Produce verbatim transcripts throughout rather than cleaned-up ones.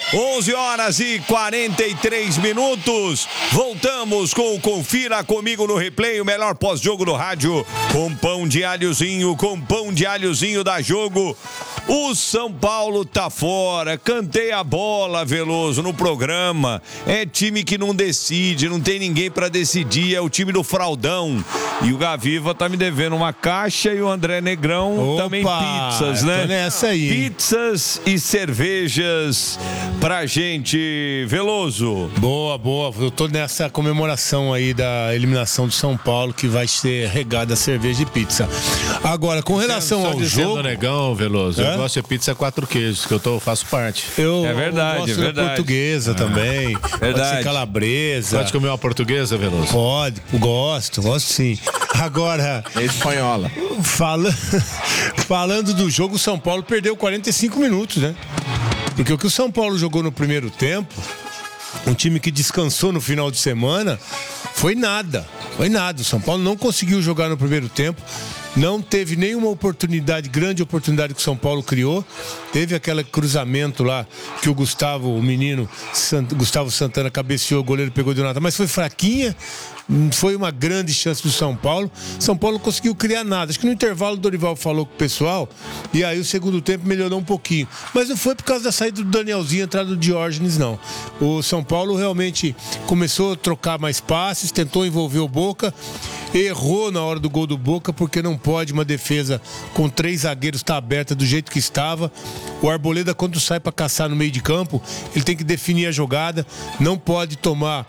onze horas e quarenta e três minutos. Voltamos com o Confira Comigo no Replay, o melhor pós-jogo do rádio, com pão de alhozinho, com pão de alhozinho da Jogo. O São Paulo tá fora, cantei a bola, Veloso, no programa. É time que não decide, não tem ninguém pra decidir, é o time do Fraldão. E o Gaviva tá me devendo uma caixa e o André Negrão Opa, também pizzas, né? Tô nessa aí. Pizzas e cervejas pra gente, Veloso. Boa, boa. Eu tô nessa comemoração aí da eliminação do São Paulo, que vai ser regada a cerveja e pizza. Agora, com relação ao jogo... Negão, Veloso, é? eu gosto de pizza quatro queijos, que eu tô, faço parte. Eu é verdade, gosto é verdade. da portuguesa ah, também. Verdade. Pode ser calabresa. Pode comer uma portuguesa, Veloso? Pode, gosto, gosto sim. Agora... É espanhola. Fala... Falando do jogo, o São Paulo perdeu quarenta e cinco minutos, né? Porque o que o São Paulo jogou no primeiro tempo, um time que descansou no final de semana, foi nada. Foi nada. O São Paulo não conseguiu jogar no primeiro tempo. Não teve nenhuma oportunidade, grande oportunidade que o São Paulo criou. Teve aquele cruzamento lá que o Gustavo, o menino Sant... Gustavo Santana cabeceou, o goleiro pegou de nada, mas foi fraquinha. Foi uma grande chance do São Paulo. São Paulo não conseguiu criar nada. Acho que no intervalo o Dorival falou com o pessoal e aí o segundo tempo melhorou um pouquinho. Mas não foi por causa da saída do Danielzinho, entrada do Diógenes, não. O São Paulo realmente começou a trocar mais passes, tentou envolver o Boca, errou na hora do gol do Boca, porque não pode uma defesa com três zagueiros estar aberta do jeito que estava. O Arboleda, quando sai para caçar no meio de campo, ele tem que definir a jogada, não pode tomar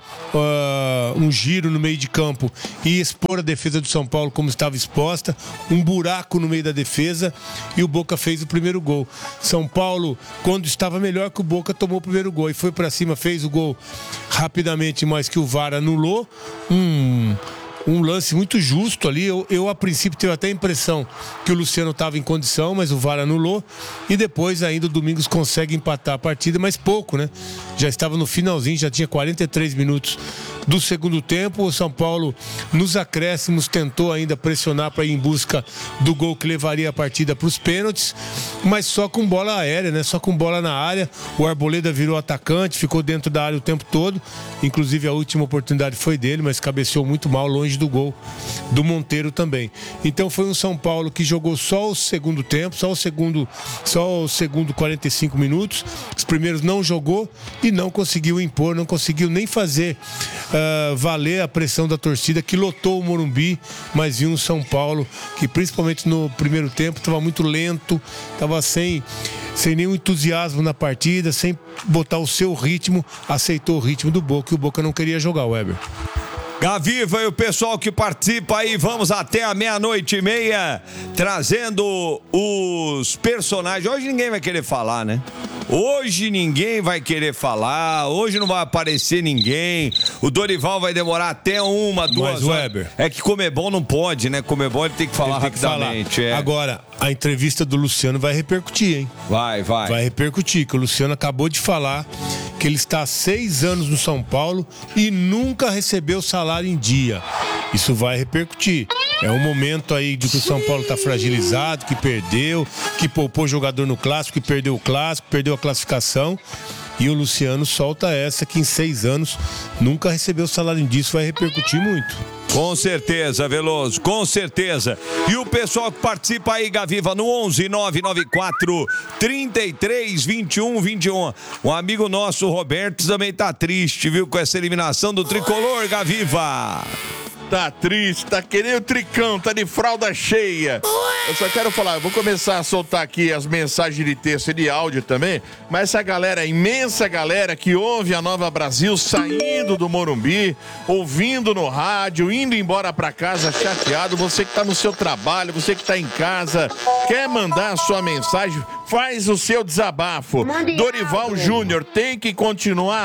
uh, um giro no meio de campo e expor a defesa do São Paulo como estava exposta, um buraco no meio da defesa, e o Boca fez o primeiro gol. São Paulo, quando estava melhor que o Boca, tomou o primeiro gol e foi para cima, fez o gol rapidamente, mas que o V A R anulou. Um... Um lance muito justo ali. Eu, eu a princípio tive até a impressão que o Luciano estava em condição, mas o V A R anulou. E depois ainda o Domingos consegue empatar a partida, mas pouco, né? Já estava no finalzinho, já tinha quarenta e três minutos do segundo tempo. O São Paulo, nos acréscimos, tentou ainda pressionar para ir em busca do gol que levaria a partida para os pênaltis, mas só com bola aérea, né? Só com bola na área. O Arboleda virou atacante, ficou dentro da área o tempo todo. Inclusive a última oportunidade foi dele, mas cabeceou muito mal, longe do gol do Monteiro também. Então foi um São Paulo que jogou só o segundo tempo, só o segundo, só o segundo quarenta e cinco minutos. Os primeiros não jogou e não conseguiu impor, não conseguiu nem fazer uh, valer a pressão da torcida que lotou o Morumbi, mas viu um São Paulo que principalmente no primeiro tempo estava muito lento, estava sem sem nenhum entusiasmo na partida, sem botar o seu ritmo, aceitou o ritmo do Boca e o Boca não queria jogar, Weber. Gaviva e o pessoal que participa aí, vamos até a meia-noite e meia, trazendo os personagens. Hoje ninguém vai querer falar, né? Hoje ninguém vai querer falar, hoje não vai aparecer ninguém. O Dorival vai demorar até uma, duas Mas, horas. Weber, é que Comebol não pode, né? Comebol ele tem que falar tem que rapidamente. falar. É. Agora, a entrevista do Luciano vai repercutir, hein? Vai, vai. Vai repercutir, que o Luciano acabou de falar que ele está há seis anos no São Paulo e nunca recebeu salário em dia. Isso vai repercutir. É um momento aí de que o São Paulo está fragilizado, que perdeu, que poupou jogador no Clássico, que perdeu o Clássico, perdeu a classificação. E o Luciano solta essa que em seis anos nunca recebeu salário em dia. Isso vai repercutir muito. Com certeza, Veloso, com certeza. E o pessoal que participa aí, Gaviva, no onze nove nove quatro, trinta e três, vinte e um, vinte e um. Um amigo nosso, o Roberto, também tá triste, viu, com essa eliminação do Tricolor, Gaviva. Tá triste, tá querendo o tricão, tá de fralda cheia. Eu só quero falar, eu vou começar a soltar aqui as mensagens de texto e de áudio também, mas essa galera, imensa galera que ouve a Nova Brasil saindo do Morumbi, ouvindo no rádio, indo embora pra casa chateado, você que tá no seu trabalho, você que tá em casa, quer mandar a sua mensagem, faz o seu desabafo. Dorival Júnior tem que continuar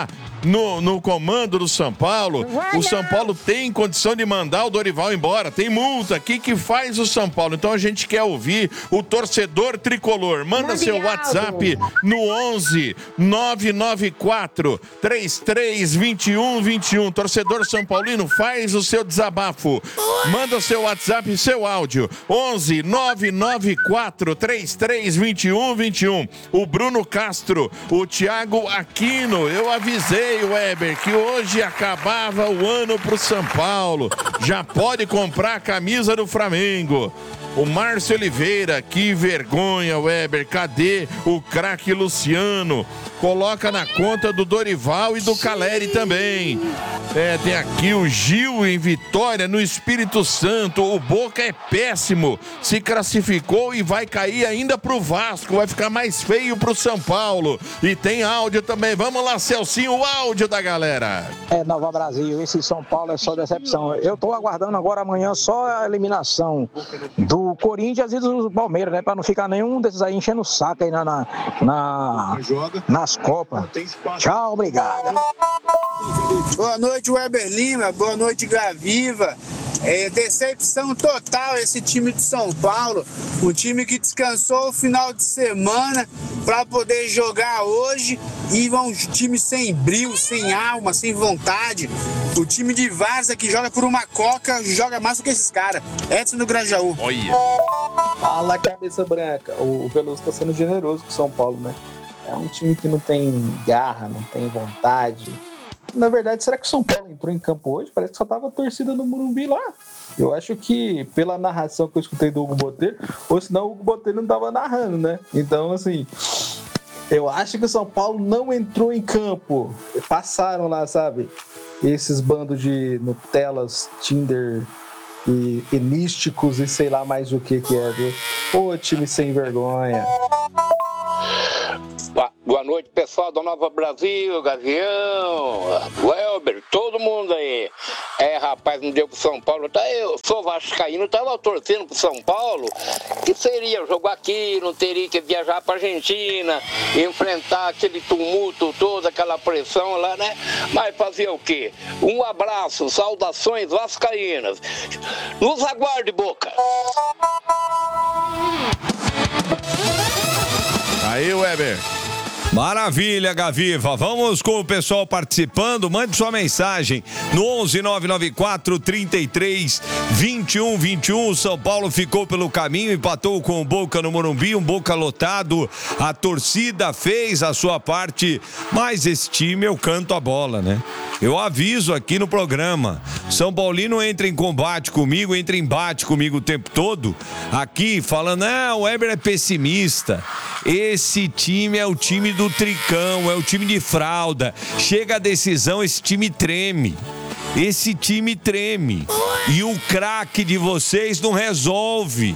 no, no comando do São Paulo, o São Paulo tem condição de mandar o Dorival embora. Tem multa. O que que faz o São Paulo? Então a gente quer ouvir o torcedor tricolor. Manda seu WhatsApp no onze nove nove quatro três três dois um dois um. Torcedor São Paulino, faz o seu desabafo. Manda seu WhatsApp e seu áudio. onze nove nove quatro três três dois um dois um. O Bruno Castro, o Thiago Aquino. Eu avisei, Weber, que hoje acabava o ano pro São Paulo. Já pode comprar a camisa do Flamengo. O Márcio Oliveira, que vergonha, Weber. Cadê o craque Luciano? Coloca na conta do Dorival e do Caleri também. É, tem aqui o Gil em Vitória, no Espírito Santo. O Boca é péssimo. Se classificou e vai cair ainda pro Vasco. Vai ficar mais feio pro São Paulo. E tem áudio também. Vamos lá, Celcinho, o áudio da galera. É, Nova Brasil, esse São Paulo é só decepção. Eu tô aguardando agora amanhã só a eliminação do Corinthians e do Palmeiras, né? Pra não ficar nenhum desses aí enchendo o saco aí na, na, na nas Copas. Tchau, obrigado. Boa noite, Weber Lima. Boa noite, Gaviva. É, decepção total esse time de São Paulo. Um time que descansou o final de semana para poder jogar hoje. E um time sem brilho, sem alma, sem vontade. O time de Várzea que joga por uma coca, joga mais do que esses caras. Edson do Grajaú. Olha. Fala, cabeça branca. O Veloso tá sendo generoso com o São Paulo, né? É um time que não tem garra, não tem vontade. Na verdade, será que o São Paulo entrou em campo hoje? Parece que só tava a torcida no Morumbi lá. Eu acho que, pela narração que eu escutei do Hugo Botelho, ou senão o Hugo Botelho não tava narrando, né? Então, assim, eu acho que o São Paulo não entrou em campo. Passaram lá, sabe? Esses bandos de Nutellas, Tinder e, e místicos e sei lá mais o que que é, viu? Ô, time sem vergonha. Boa noite, pessoal da Nova Brasil, Gavião, Welber, todo mundo aí. É, rapaz, não deu pro São Paulo. Tá, eu sou vascaíno, tava torcendo pro São Paulo, que seria jogar aqui, não teria que viajar pra Argentina, enfrentar aquele tumulto todo, aquela pressão lá, né? Mas fazer o quê? Um abraço, saudações vascaínas. Nos aguarde, Boca. Aí, Weber. Maravilha, Gaviva. Vamos com o pessoal participando. Mande sua mensagem no onze nove nove quatro três três dois um dois um. O São Paulo ficou pelo caminho, empatou com o Boca no Morumbi, um Boca lotado. A torcida fez a sua parte, mas esse time eu canto a bola, né? Eu aviso aqui no programa. São Paulino entra em combate comigo, entra em embate comigo o tempo todo. Aqui falando, ah, o Weber é pessimista. Esse time é o time do Tricão, é o time de fralda. Chega a decisão, esse time treme. Esse time treme. E o craque de vocês não resolve.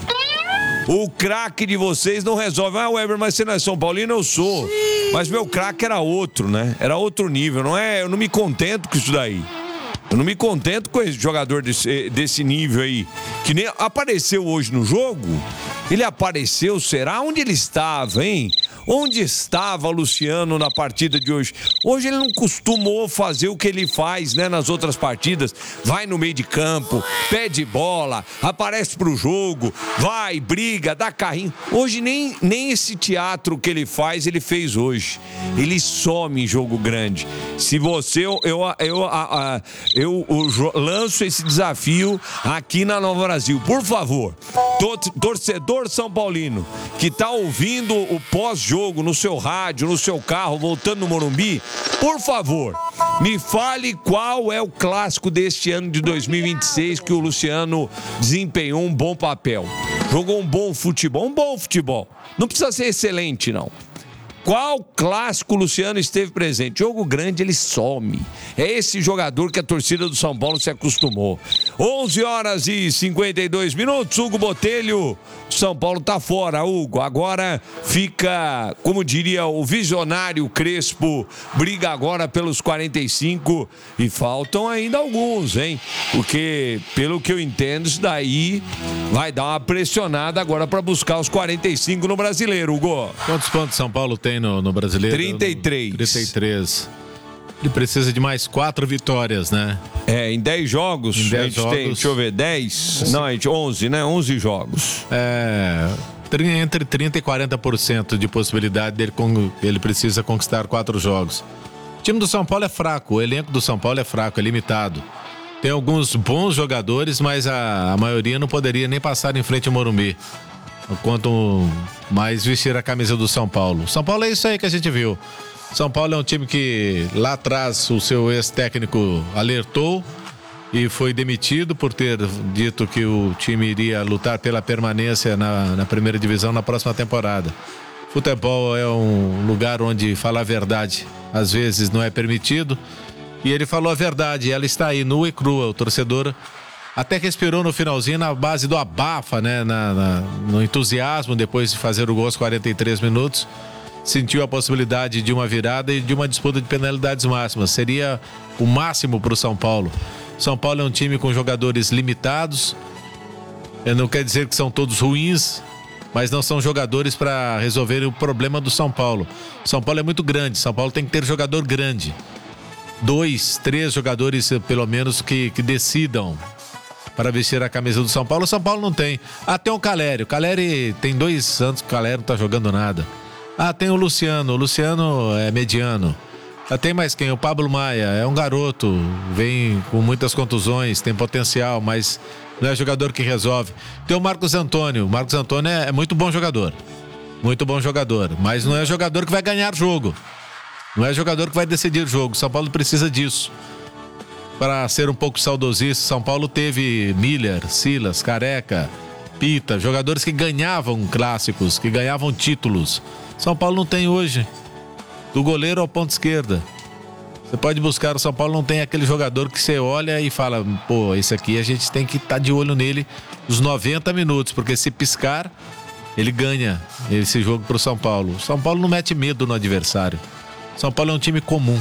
O craque de vocês não resolve. Ah, Weber, mas você não é São Paulino? Eu sou. Mas meu craque era outro, né? Era outro nível. Não é, eu não me contento com isso daí. Eu não me contento com esse jogador desse, desse nível aí. Que nem apareceu hoje no jogo. Ele apareceu, será? Onde ele estava, hein? Onde estava Luciano na partida de hoje? Hoje ele não costumou fazer o que ele faz, né, nas outras partidas. Vai no meio de campo, pede bola, aparece pro jogo, vai, briga, dá carrinho. Hoje nem, nem esse teatro que ele faz, ele fez hoje. Ele some em jogo grande. Se você, eu, eu, eu, eu, eu, eu lanço esse desafio aqui na Nova Brasil. Por favor, torcedor São Paulino que tá ouvindo o pós-jogo no seu rádio, no seu carro, voltando no Morumbi, por favor, me fale qual é o clássico deste ano de dois mil e vinte e seis que o Luciano desempenhou um bom papel. Jogou um bom futebol, um bom futebol. Não precisa ser excelente, não. Qual clássico o Luciano esteve presente? Jogo grande, ele some. É esse jogador que a torcida do São Paulo se acostumou. onze horas e cinquenta e dois minutos. Hugo Botelho. São Paulo tá fora, Hugo. Agora fica, como diria o visionário Crespo, briga agora pelos quarenta e cinco. E faltam ainda alguns, hein? Porque, pelo que eu entendo, isso daí vai dar uma pressionada agora para buscar os quarenta e cinco no Brasileiro, Hugo. Quantos pontos São Paulo tem no, no Brasileiro? trinta e três. trinta e três. Ele precisa de mais quatro vitórias, né? É, em dez jogos, Em dez a gente jogos. tem, deixa eu ver, dez, não, a gente, onze, né? onze jogos. É, entre trinta e quarenta por cento de possibilidade dele, con- ele precisa conquistar quatro jogos. O time do São Paulo é fraco, o elenco do São Paulo é fraco, é limitado. Tem alguns bons jogadores, mas a, a maioria não poderia nem passar em frente ao Morumbi. Quanto mais vestir a camisa do São Paulo. São Paulo é isso aí que a gente viu. São Paulo é um time que lá atrás o seu ex-técnico alertou e foi demitido por ter dito que o time iria lutar pela permanência na, na primeira divisão na próxima temporada. Futebol é um lugar onde falar a verdade às vezes não é permitido. E ele falou a verdade, ela está aí nua e crua. O torcedor até respirou no finalzinho na base do abafa, né? Na, na, no entusiasmo depois de fazer o gol aos quarenta e três minutos. Sentiu a possibilidade de uma virada e de uma disputa de penalidades máximas. Seria o máximo para o São Paulo. São Paulo é um time com jogadores limitados. Eu não quero dizer que são todos ruins, mas não são jogadores para resolver o problema do São Paulo. São Paulo é muito grande. São Paulo tem que ter jogador grande. Dois, três jogadores, pelo menos, que, que decidam para vestir a camisa do São Paulo. O São Paulo não tem. Ah, tem o Calério. O Calério tem dois anos que o Calério não tá jogando nada. Ah, tem o Luciano. O Luciano é mediano. Ah, tem mais quem? O Pablo Maia. É um garoto. Vem com muitas contusões, tem potencial, mas não é jogador que resolve. Tem o Marcos Antônio. O Marcos Antônio é, é muito bom jogador. Muito bom jogador. Mas não é jogador que vai ganhar jogo. Não é jogador que vai decidir o jogo. São Paulo precisa disso. Para ser um pouco saudosista, São Paulo teve Miller, Silas, Careca, Pita, jogadores que ganhavam clássicos, que ganhavam títulos. São Paulo não tem hoje. Do goleiro ao ponto esquerda. Você pode buscar, o São Paulo não tem aquele jogador que você olha e fala, pô, esse aqui a gente tem que estar de olho nele os noventa minutos, porque se piscar, ele ganha esse jogo para o São Paulo. O São Paulo não mete medo no adversário. São Paulo é um time comum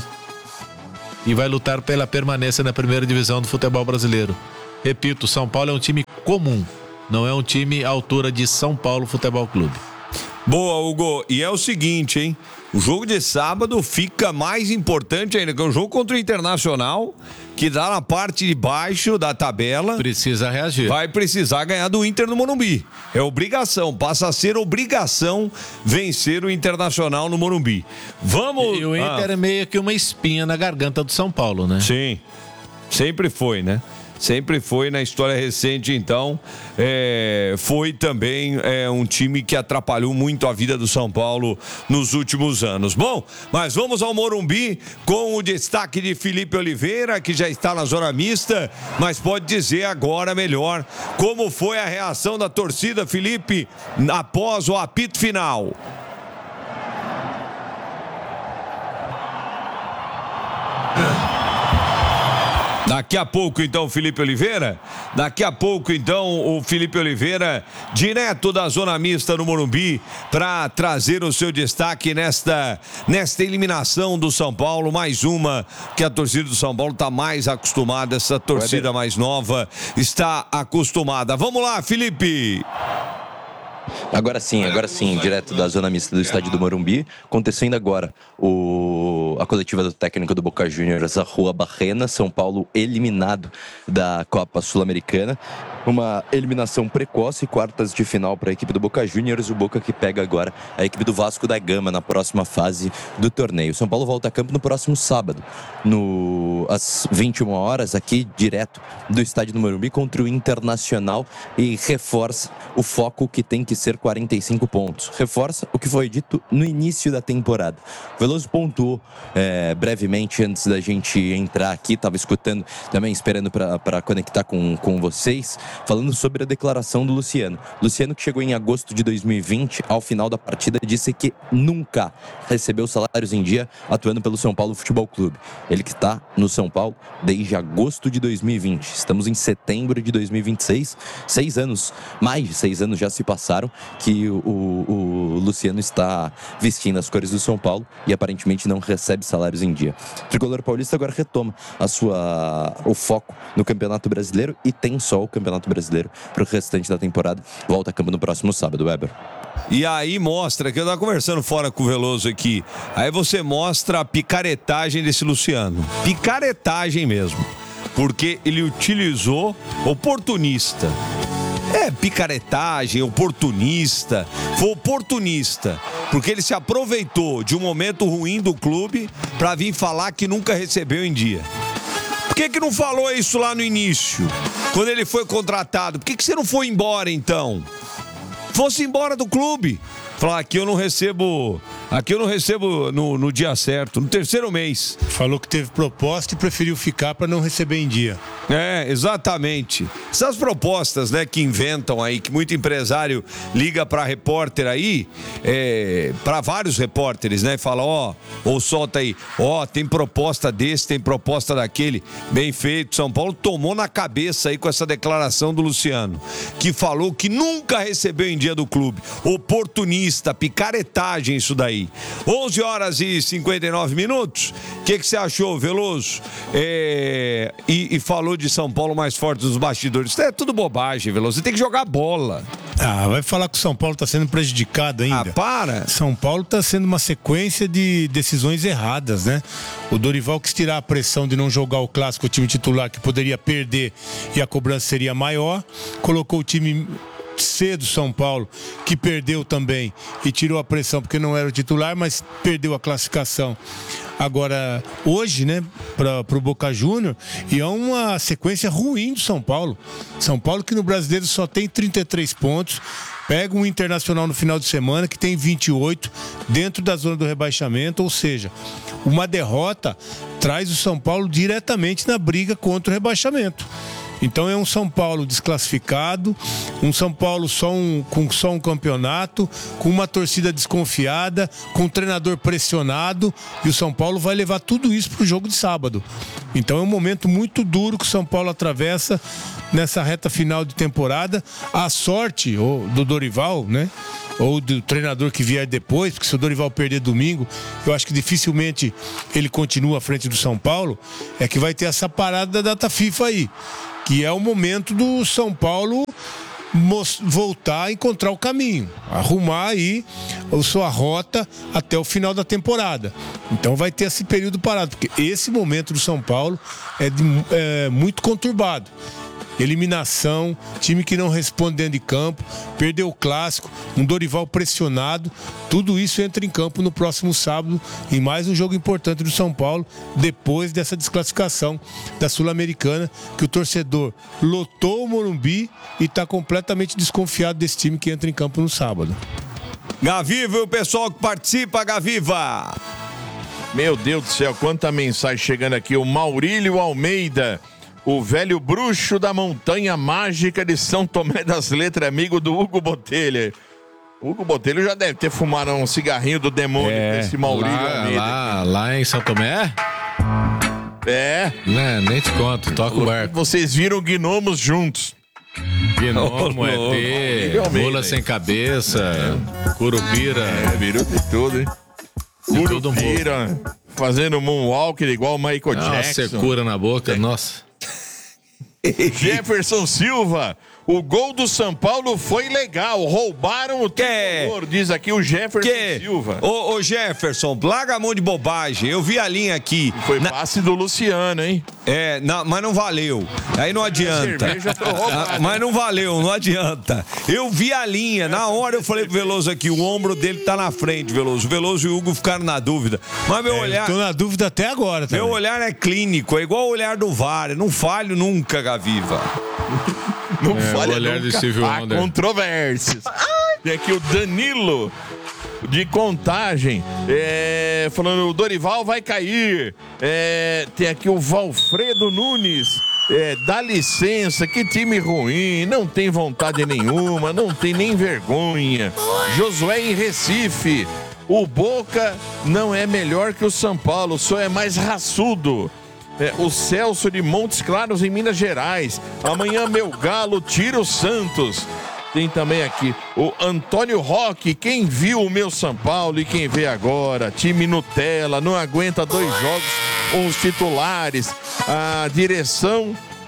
e vai lutar pela permanência na primeira divisão do futebol brasileiro. Repito, São Paulo é um time comum, não é um time à altura de São Paulo Futebol Clube. Boa, Hugo. E é o seguinte, hein? O jogo de sábado fica mais importante ainda, que é o jogo contra o Internacional, que dá na parte de baixo da tabela. Precisa reagir. Vai precisar ganhar do Inter no Morumbi. É obrigação, passa a ser obrigação vencer o Internacional no Morumbi. Vamos... E o Inter ah. é meio que uma espinha na garganta do São Paulo, né? Sim, sempre foi, né? Sempre foi na história recente, então, é, foi também é, um time que atrapalhou muito a vida do São Paulo nos últimos anos. Bom, mas vamos ao Morumbi com o destaque de Felipe Oliveira, que já está na zona mista, mas pode dizer agora melhor como foi a reação da torcida, Felipe, após o apito final. Daqui a pouco, então, o Felipe Oliveira. Daqui a pouco, então, o Felipe Oliveira, direto da zona mista no Morumbi, para trazer o seu destaque nesta, nesta eliminação do São Paulo. Mais uma que a torcida do São Paulo está mais acostumada, essa torcida mais nova está acostumada. Vamos lá, Felipe! Agora sim, agora sim, direto da zona mista do estádio do Morumbi, acontecendo agora o, a coletiva do técnico do Boca Juniors, a Rua Barrena, São Paulo eliminado da Copa Sul-Americana. Uma eliminação precoce, quartas de final para a equipe do Boca Juniors, o Boca que pega agora a equipe do Vasco da Gama na próxima fase do torneio. São Paulo volta a campo no próximo sábado, no, às vinte e uma horas, aqui direto do estádio do Morumbi contra o Internacional, e reforça o foco que tem que ser quarenta e cinco pontos. Reforça o que foi dito no início da temporada. O Veloso pontuou é, brevemente antes da gente entrar aqui, estava escutando também, esperando para conectar com, com vocês, falando sobre a declaração do Luciano. Luciano, que chegou em agosto de dois mil e vinte, ao final da partida, disse que nunca recebeu salários em dia atuando pelo São Paulo Futebol Clube. Ele que está no São Paulo desde agosto de dois mil e vinte. Estamos em setembro de dois mil e vinte e seis. Seis anos, mais de seis anos já se passaram que o, o, o Luciano está vestindo as cores do São Paulo e aparentemente não recebe salários em dia. O Tricolor Paulista agora retoma a sua, o foco no Campeonato Brasileiro e tem só o Campeonato Campeonato Brasileiro para o restante da temporada. Volta a campo no próximo sábado, Weber. E aí mostra, que eu tava conversando fora com o Veloso aqui, aí você mostra a picaretagem desse Luciano. Picaretagem mesmo. Porque ele utilizou oportunista. É, picaretagem, oportunista. Foi oportunista. Porque ele se aproveitou de um momento ruim do clube para vir falar que nunca recebeu em dia. Por que que não falou isso lá no início? Quando ele foi contratado? Por que que você não foi embora então? Fosse embora do clube. Falar, aqui eu não recebo... Aqui eu não recebo no, no dia certo, no terceiro mês. Falou que teve proposta e preferiu ficar para não receber em dia. É, exatamente. Essas propostas, né, que inventam aí, que muito empresário liga para repórter aí, é, para vários repórteres, né, e fala, ó, ou solta aí, ó, tem proposta desse, tem proposta daquele. Bem feito, São Paulo tomou na cabeça aí com essa declaração do Luciano, que falou que nunca recebeu em dia do clube. Oportunista, picaretagem isso daí. onze horas e cinquenta e nove minutos. O que que você achou, Veloso? É, e, e falou de São Paulo mais forte dos bastidores. Isso é tudo bobagem, Veloso. Você tem que jogar bola. Ah, vai falar que o São Paulo está sendo prejudicado ainda. Ah, para. São Paulo está sendo uma sequência de decisões erradas, né? O Dorival quis tirar a pressão de não jogar o clássico, o time titular, que poderia perder e a cobrança seria maior. Colocou o time cedo, São Paulo, que perdeu também e tirou a pressão porque não era o titular, mas perdeu a classificação. Agora, hoje, né, para o Boca Júnior, e é uma sequência ruim do São Paulo. São Paulo que no Brasileiro só tem trinta e três pontos, pega um Internacional no final de semana que tem vinte e oito dentro da zona do rebaixamento, ou seja, uma derrota traz o São Paulo diretamente na briga contra o rebaixamento. Então é um São Paulo desclassificado, um São Paulo só um, com só um campeonato, com uma torcida desconfiada, com um treinador pressionado, e o São Paulo vai levar tudo isso para o jogo de sábado. Então é um momento muito duro que o São Paulo atravessa nessa reta final de temporada. A sorte ou, do Dorival, né? Ou do treinador que vier depois, porque se o Dorival perder domingo, eu acho que dificilmente ele continua à frente do São Paulo, é que vai ter essa parada da data FIFA aí, que é o momento do São Paulo voltar a encontrar o caminho, arrumar aí a sua rota até o final da temporada. Então vai ter esse período parado, porque esse momento do São Paulo é, de, é muito conturbado. Eliminação, time que não responde dentro de campo, perdeu o clássico, um Dorival pressionado, tudo isso entra em campo no próximo sábado em mais um jogo importante do São Paulo, depois dessa desclassificação da Sul-Americana, que o torcedor lotou o Morumbi e está completamente desconfiado desse time que entra em campo no sábado. Gaviva e o pessoal que participa, Gaviva! Meu Deus do céu, quanta mensagem chegando aqui, o Maurílio Almeida. O velho bruxo da montanha mágica de São Tomé das Letras, amigo do Hugo Botelho. O Hugo Botelho já deve ter fumado um cigarrinho do demônio É, desse Maurílio lá, Almeida. lá, lá em São Tomé? É. Né, nem te conto, toca o barco. Vocês viram gnomos juntos. Gnomo, Oh, E T, Almeida, mula hein? sem cabeça, curupira. É, virou de tudo, hein? De tudo um Curupira, fazendo moonwalk igual o Michael Ah, Jackson. secura na boca, nossa. Jefferson Silva, o gol do São Paulo foi legal, roubaram o tricolor, diz aqui o Jefferson Que? Silva. Ô, ô Jefferson, larga a mão de bobagem. Eu vi a linha aqui. Foi Na- passe do Luciano, hein? É, não, mas não valeu. Aí não adianta. cerveja foi roubada. Ah, mas não valeu, não adianta. Eu vi a linha, na hora eu falei pro Veloso aqui, o ombro dele tá na frente, Veloso. O Veloso e o Hugo ficaram na dúvida. Mas meu É, olhar... Tô na dúvida até agora, também. Meu olhar é clínico, é igual o olhar do V A R. Não falho nunca, Gaviva. Não É, falha o olhar nunca. de Steve Há Wonder. controvérsias. Tem aqui o Danilo de Contagem, é, falando o Dorival vai cair. É, tem aqui o Valfredo Nunes. É, dá licença, que time ruim, não tem vontade nenhuma, não tem nem vergonha. Josué em Recife, o Boca não é melhor que o São Paulo, só é mais raçudo. É, o Celso de Montes Claros em Minas Gerais, amanhã meu galo tira o Santos. Tem também aqui o Antônio Roque, quem viu o meu São Paulo e quem vê agora, time Nutella, não aguenta dois jogos com os titulares, a direção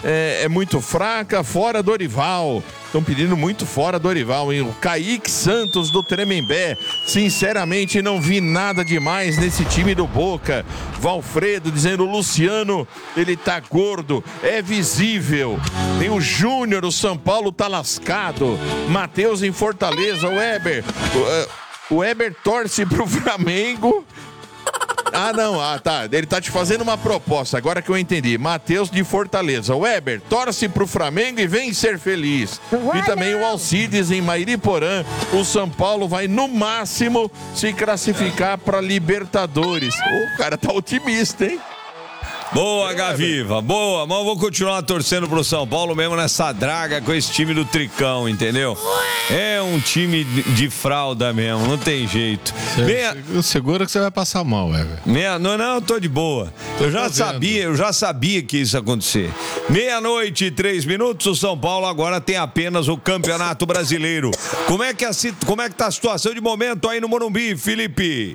é, é muito fraca, fora Dorival. Estão pedindo muito fora Dorival, hein? O Kaique Santos do Tremembé. Sinceramente, não vi nada demais nesse time do Boca. Valfredo dizendo, Luciano, ele tá gordo, é visível. Tem o Júnior, o São Paulo tá lascado. Matheus em Fortaleza, o Weber. O, o Weber torce pro Flamengo. Ah, não, ah, tá. Ele tá te fazendo uma proposta, agora que eu entendi. Matheus de Fortaleza. Weber, torce pro Flamengo e vem ser feliz. E também o Alcides em Mairiporã. O São Paulo vai, no máximo, se classificar pra Libertadores. O cara tá otimista, hein? Boa, Gaviva, boa, mas eu vou continuar torcendo pro São Paulo mesmo nessa draga com esse time do Tricão, entendeu? É um time de fralda mesmo, não tem jeito. Meia... Eu seguro que você vai passar mal, velho. Meia... Não, não, eu tô de boa. Tô eu já fazendo. sabia, eu já sabia que isso ia acontecer. Meia-noite e três minutos, o São Paulo agora tem apenas o Campeonato Brasileiro. Como é que, a... Como é que tá a situação de momento aí no Morumbi, Felipe?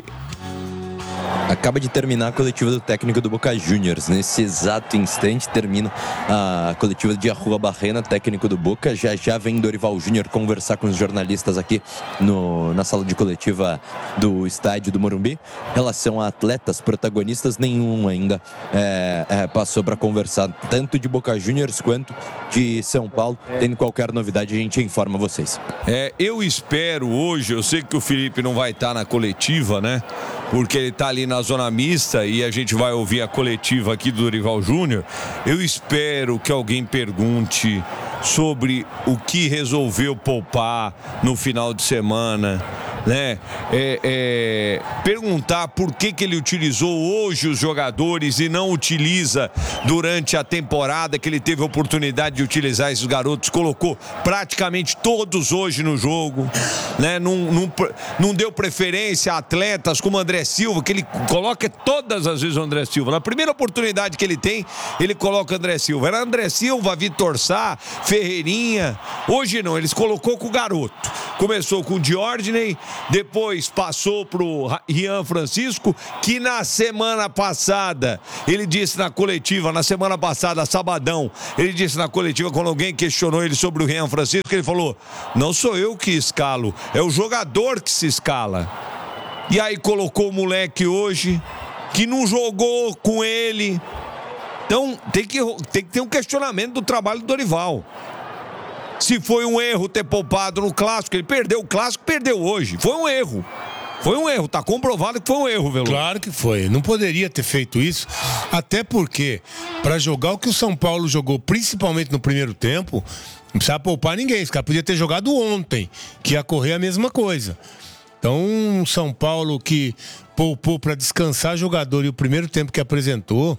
Acaba de terminar a coletiva do técnico do Boca Juniors. Nesse exato instante termina a coletiva de Arrua Barrena, técnico do Boca. Já já vem Dorival Júnior conversar com os jornalistas aqui no, na sala de coletiva do estádio do Morumbi. Em relação a atletas, protagonistas, nenhum ainda é, é, passou para conversar, tanto de Boca Juniors quanto de São Paulo. Tendo qualquer novidade, a gente informa vocês. É, eu espero hoje, eu sei que o Felipe não vai estar na coletiva, né? Porque ele está ali na zona mista e a gente vai ouvir a coletiva aqui do Dorival Júnior. Eu espero que alguém pergunte sobre o que resolveu poupar no final de semana, né? É, é, perguntar por que que ele utilizou hoje os jogadores e não utiliza durante a temporada que ele teve a oportunidade de utilizar esses garotos, colocou praticamente todos hoje no jogo, né? Não, não, não deu preferência a atletas como André Silva, que ele coloca todas as vezes o André Silva. Na primeira oportunidade que ele tem, ele coloca o André Silva. Era André Silva, Vitor Sá, Ferreirinha. Hoje não, eles colocou com o garoto. Começou com o Diordney, depois passou pro Rian Francisco, que na semana passada, ele disse na coletiva, na semana passada, sabadão, ele disse na coletiva, quando alguém questionou ele sobre o Rian Francisco, ele falou, não sou eu que escalo, é o jogador que se escala. E aí colocou o moleque hoje, que não jogou com ele. Então tem que, tem que ter um questionamento do trabalho do Dorival. Se foi um erro ter poupado no Clássico, ele perdeu o Clássico, perdeu hoje. Foi um erro. Foi um erro, tá comprovado que foi um erro, Veloso. Claro que foi. Não poderia ter feito isso, até porque, para jogar o que o São Paulo jogou, principalmente no primeiro tempo, não precisava poupar ninguém. Esse cara podia ter jogado ontem, que ia correr a mesma coisa. Então, um São Paulo que poupou para descansar jogador e o primeiro tempo que apresentou,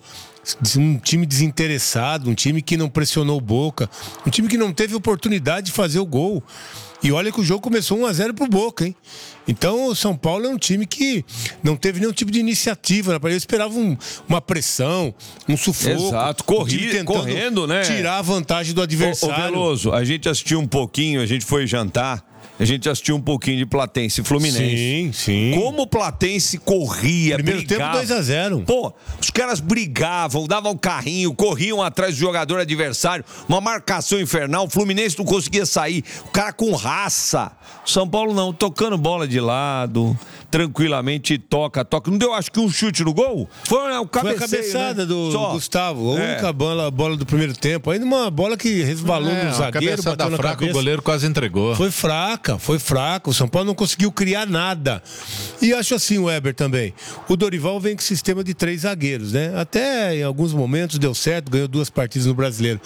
um time desinteressado, um time que não pressionou Boca, um time que não teve oportunidade de fazer o gol. E olha que o jogo começou um a zero pro Boca, hein? Então o São Paulo é um time que não teve nenhum tipo de iniciativa, né? Eu esperava um, uma pressão, um sufoco. Exato, Corri, um correndo, né? Tirar a vantagem do adversário. Ô, ô Veloso, a gente assistiu um pouquinho, a gente foi jantar. A gente assistiu um pouquinho de Platense e Fluminense. Sim, sim. Como o Platense corria, primeiro brigava. tempo dois a zero. Pô, os caras brigavam, davam carrinho, corriam atrás do jogador adversário. Uma marcação infernal. O Fluminense não conseguia sair. O cara com raça. São Paulo não, tocando bola de lado, tranquilamente, toca, toca. Não deu, acho que um chute no gol? Foi né, o cabeceio, Foi a cabeçada, né? do Só. Gustavo. A é. única bola, bola do primeiro tempo. Ainda uma bola que resvalou é, no zagueiro, bateu na fraca, cabeça. O goleiro quase entregou. Foi fraca, foi fraca. O São Paulo não conseguiu criar nada. E acho assim, o Weber também. O Dorival vem com sistema de três zagueiros, né? Até em alguns momentos deu certo, ganhou duas partidas no Brasileiro.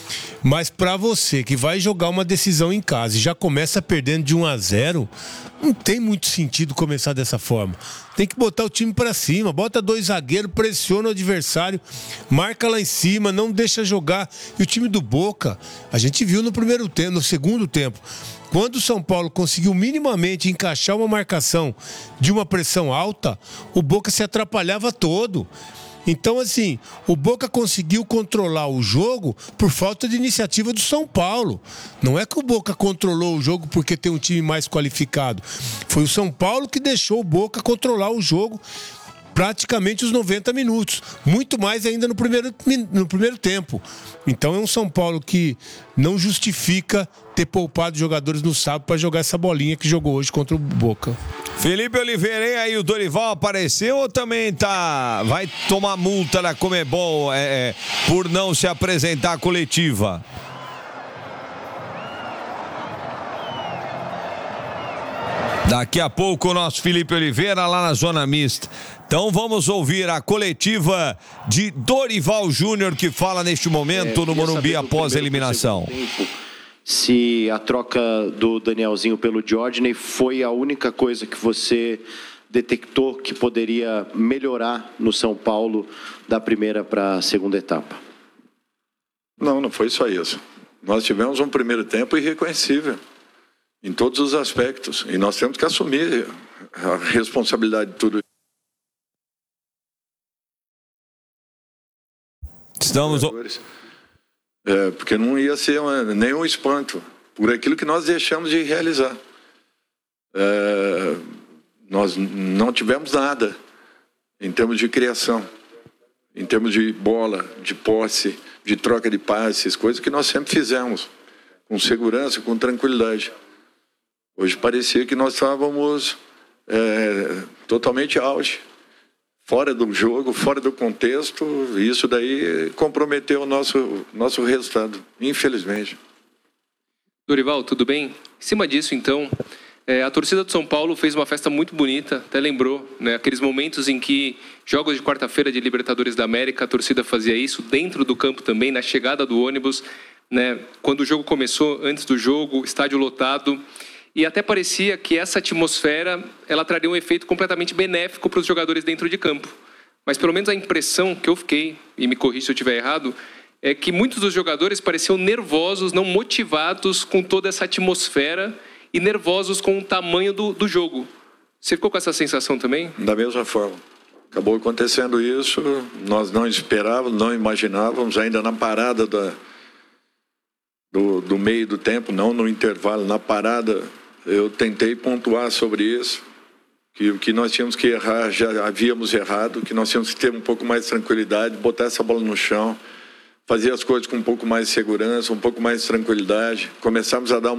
Mas pra você que vai jogar uma decisão em casa e já começa perdendo de um a zero, não tem muito sentido começar dessa forma. Tem que botar o time pra cima, bota dois zagueiros, pressiona o adversário, marca lá em cima, não deixa jogar. E o time do Boca, a gente viu no primeiro tempo, no segundo tempo, quando o São Paulo conseguiu minimamente encaixar uma marcação de uma pressão alta, o Boca se atrapalhava todo. Então, assim, o Boca conseguiu controlar o jogo por falta de iniciativa do São Paulo. Não é que o Boca controlou o jogo porque tem um time mais qualificado. Foi o São Paulo que deixou o Boca controlar o jogo praticamente os noventa minutos, muito mais ainda no primeiro, no primeiro tempo. Então é um São Paulo que não justifica ter poupado jogadores no sábado para jogar essa bolinha que jogou hoje contra o Boca. Felipe Oliveira, e aí o Dorival apareceu ou também tá, vai tomar multa na Conmebol é, é, por não se apresentar à coletiva? Daqui a pouco o nosso Felipe Oliveira lá na Zona Mista. Então vamos ouvir a coletiva de Dorival Júnior, que fala neste momento é, no Morumbi após a eliminação. Se a troca do Danielzinho pelo Diógenes foi a única coisa que você detectou que poderia melhorar no São Paulo da primeira para a segunda etapa? Não, não foi só isso. Nós tivemos um primeiro tempo irreconhecível em todos os aspectos, e nós temos que assumir a responsabilidade de tudo isso. Estamos... É, porque não ia ser uma, nenhum espanto por aquilo que nós deixamos de realizar. É, nós não tivemos nada em termos de criação, em termos de bola, de posse, de troca de passes, coisas que nós sempre fizemos, com segurança, com tranquilidade. Hoje parecia que nós estávamos é, totalmente out, fora do jogo, fora do contexto, e isso daí comprometeu o nosso, nosso resultado, infelizmente. Dorival, tudo bem? Em cima disso, então, é, a torcida do São Paulo fez uma festa muito bonita, até lembrou, né, aqueles momentos em que jogos de quarta-feira de Libertadores da América, a torcida fazia isso dentro do campo também, na chegada do ônibus, né, quando o jogo começou, antes do jogo, estádio lotado. E até parecia que essa atmosfera ela traria um efeito completamente benéfico para os jogadores dentro de campo. Mas pelo menos a impressão que eu fiquei, e me corrija se eu estiver errado, é que muitos dos jogadores pareciam nervosos, não motivados com toda essa atmosfera e nervosos com o tamanho do, do jogo. Você ficou com essa sensação também? Da mesma forma. Acabou acontecendo isso, nós não esperávamos, não imaginávamos, ainda na parada da, do, do meio do tempo, não no intervalo, na parada... Eu tentei pontuar sobre isso, que o que nós tínhamos que errar, já havíamos errado, que nós tínhamos que ter um pouco mais de tranquilidade, botar essa bola no chão, fazer as coisas com um pouco mais de segurança, um pouco mais de tranquilidade, começarmos a dar uma